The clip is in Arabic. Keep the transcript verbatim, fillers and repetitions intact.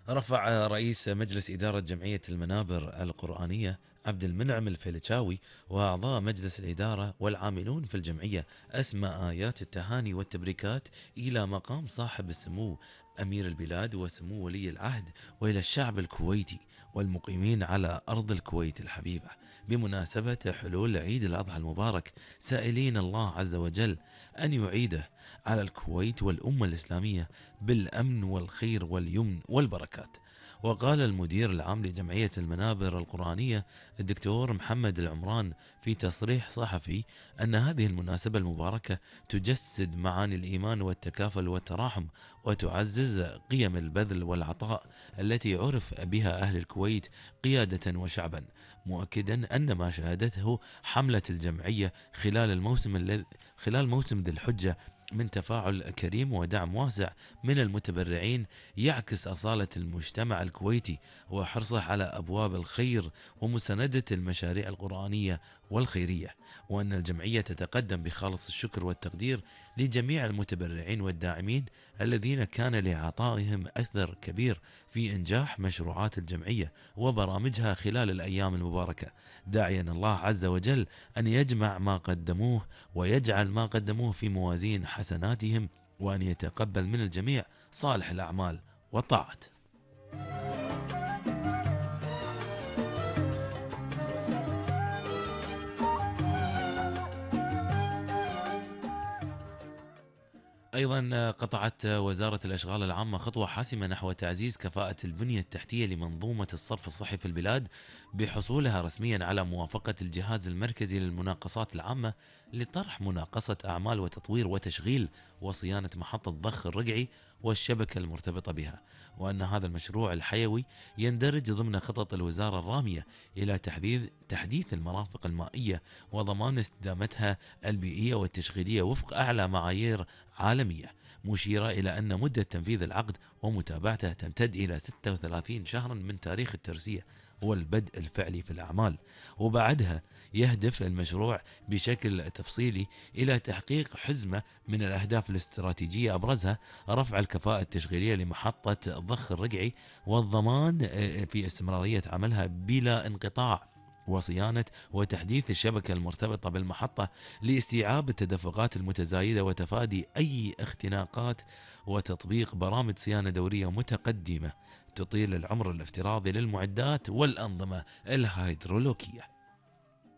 رفع رئيس مجلس إدارة جمعية المنابر القرآنية عبد المنعم الفيلتشاوي وأعضاء مجلس الإدارة والعاملون في الجمعية أسمى آيات التهاني والتبريكات إلى مقام صاحب السمو أمير البلاد وسمو ولي العهد، وإلى الشعب الكويتي والمقيمين على أرض الكويت الحبيبة بمناسبة حلول عيد الأضحى المبارك، سائلين الله عز وجل أن يعيده على الكويت والأمة الإسلامية بالأمن والخير واليمن والبركات. وقال المدير العام لجمعية المنابر القرآنية الدكتور محمد العمران في تصريح صحفي أن هذه المناسبة المباركة تجسد معاني الإيمان والتكافل والتراحم، وتعزز قيم البذل والعطاء التي عرف بها أهل الكويت قيادة وشعبا، مؤكدا أن ما شهدته حملة الجمعية خلال الموسم الذي خلال موسم ذي الحجة من تفاعل كريم ودعم واسع من المتبرعين يعكس أصالة المجتمع الكويتي وحرصه على أبواب الخير ومساندة المشاريع القرآنية والخيرية، وأن الجمعية تتقدم بخالص الشكر والتقدير لجميع المتبرعين والداعمين الذين كان لعطائهم أثر كبير في إنجاح مشروعات الجمعية وبرامجها خلال الأيام المباركة، داعيا الله عز وجل أن يجمع ما قدموه ويجعل ما قدموه في موازين حسناتهم، وأن يتقبل من الجميع صالح الأعمال والطاعات. أيضا قطعت وزارة الأشغال العامة خطوة حاسمة نحو تعزيز كفاءة البنية التحتية لمنظومة الصرف الصحي في البلاد بحصولها رسميا على موافقة الجهاز المركزي للمناقصات العامة لطرح مناقصة أعمال وتطوير وتشغيل وصيانة محطة ضخ الرقعي والشبكة المرتبطة بها، وأن هذا المشروع الحيوي يندرج ضمن خطط الوزارة الرامية إلى تحديث تحديث المرافق المائية وضمان استدامتها البيئية والتشغيلية وفق أعلى معايير عالمية، مشيرة إلى أن مدة تنفيذ العقد ومتابعته تمتد إلى ستة وثلاثين شهرا من تاريخ الترسية والبدء الفعلي في الأعمال. وبعدها يهدف المشروع بشكل تفصيلي إلى تحقيق حزمة من الأهداف الاستراتيجية، أبرزها رفع الكفاءة التشغيلية لمحطة ضخ الرقعي والضمان في استمرارية عملها بلا انقطاع، وصيانة وتحديث الشبكة المرتبطة بالمحطة لاستيعاب التدفقات المتزايدة وتفادي أي اختناقات، وتطبيق برامج صيانة دورية متقدمة تطيل العمر الافتراضي للمعدات والأنظمة الهيدرولوجية.